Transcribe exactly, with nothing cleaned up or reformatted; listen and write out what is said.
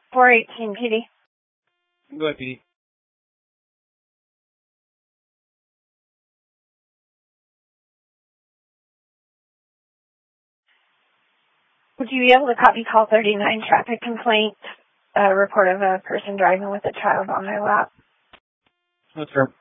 four eighteen P D. Go ahead, P D. Would you be able to copy call thirty-nine traffic complaint, uh, report of a person driving with a child on their lap? That's fair.